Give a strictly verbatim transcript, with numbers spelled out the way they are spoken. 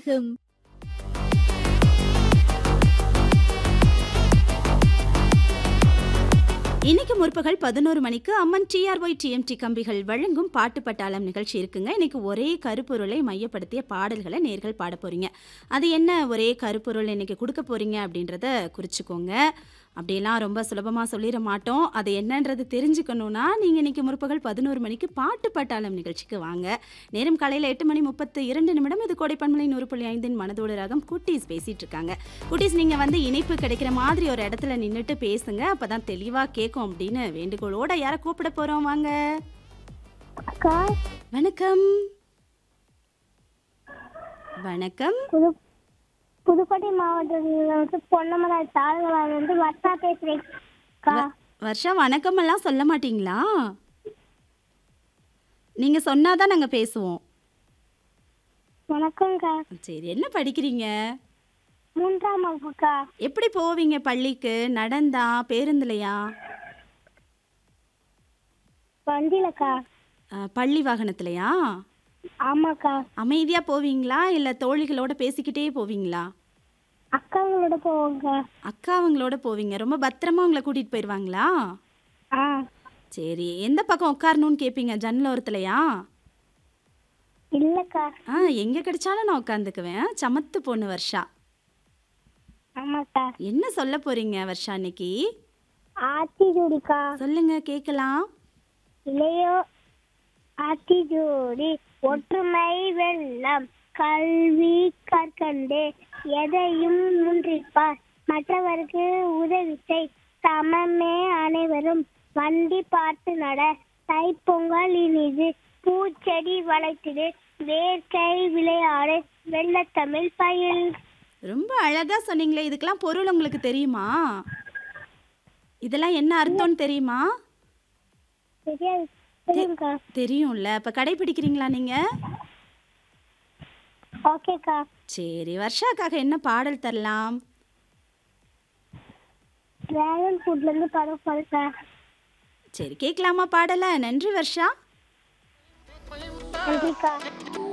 உலகம். இன்னைக்கு முற்பகல் பதினோரு மணிக்கு அம்மன் டிஆர்ஒய் டிஎம்டி கம்பிகள் வழங்கும் பாட்டு பட்டாளம் நிகழ்ச்சி இருக்குங்க. இன்னைக்கு ஒரே கருப்பொருளை மையப்படுத்திய பாடல்களை நேர்கள் பாட போறீங்க. அது என்ன ஒரே கருப்பொருள் இன்னைக்கு கொடுக்க போறீங்க அப்படின்றத குறிச்சுக்கோங்க. அப்படியெல்லாம் ரொம்ப சுலபமாக சொல்லிட மாட்டோம். அது என்னன்றது தெரிஞ்சுக்கணுன்னா நீங்கள் இன்னைக்கு முற்பகல் பதினோரு மணிக்கு பாட்டு பட்டாளம் நிகழ்ச்சிக்கு வாங்க. நேரம் காலையில் எட்டு மணி முப்பத்து இரண்டு நிமிடம். இது கோடைப்பண்பலை நூறு புள்ளி ஐந்தின் மனதோடு ராகம். குட்டீஸ் பேசிட்டு இருக்காங்க. குட்டீஸ் நீங்கள் வந்து இணைப்பு கிடைக்கிற மாதிரி ஒரு இடத்துல நின்றுட்டு பேசுங்க, அப்பதான் தெளிவாக கேட்கும் அப்படின்னு வேண்டுகோளோட யாரை கூப்பிட போறோம். வாங்க. வணக்கம். வணக்கம். புதுக்கோட்டை மாவட்டத்தில் பொன்னமலை தாழ்வாளர் வந்து வர்ஷா பேசுறேன். வர்ஷா, வணக்கம் எல்லாம் சொல்ல மாட்டீங்களா? நீங்க சொன்னாதான் நாங்க பேசுவோம். வணக்கம்க்கா. சரி, என்ன படிக்கிறீங்க? மூன்றாம் வகுப்புக்கா. எப்படி போவீங்க பள்ளிக்கு? நடந்தா, பேருந்துலையா? வண்டியிலக்கா. அஹ், பள்ளி வாகனத்திலையா? ஆமாக்கா. அமைதியா போவீங்களா இல்ல தோழிகளோட பேசிக்கிட்டே போவீங்களா? அக்காங்களோட போவோங்க. அக்கா அவங்களோட போவீங்க. ரொம்ப பத்திரமா உங்களை கூட்டிட்டு போயிடுவாங்களா? ஆ சரி, எந்த பக்கம் உட்காரணும்னு கேட்பீங்க? ஜன்னல் ஓரத்துலையா? இல்லக்கா. ஆ, எங்க கிடைச்சாலும் நான் உட்காந்துக்குவேன். சமத்து பொண்ணு வர்ஷா. ஆமாக்கா. என்ன சொல்ல போறீங்க வர்ஷா இன்னைக்கு? ஆத்தி ஜோடிக்கா. சொல்லுங்க கேட்கலாம். இளையோ ஆத்தி ஜோடி ஒற்றுமை வெள்ளம் கல்வி கற்கண்டே எதையும் முன்றிப்பார் மற்றவருக்கு உதவி செய் சமமே அனைவரும் வண்டி பார்த்து நட தைப்பொங்கல் இனிது பூச்செடி வளைத்திடு வேர்க்கை விளையாடு வெள்ளத்தமிழ் பயில். ரொம்ப அழகா சொன்னீங்களே. இதுக்கெல்லாம் பொருள் உங்களுக்கு தெரியுமா? இதெல்லாம் என்ன அர்த்தம்னு தெரியுமா? தெரியாது. தெரியும்க்கா. தெரியும்ல. அப்ப கடைபிடிக்கிறீங்களா நீங்க? ஓகேக்கா. சரி, வர்ஷாக்காக என்ன பாடல் தரலாம்? டிராகன் ஃபுட்ல இருந்து படம் பாருக்கா. சரி, கேட்கலாமா பாடல? நன்றி வர்ஷா. நன்றிக்கா.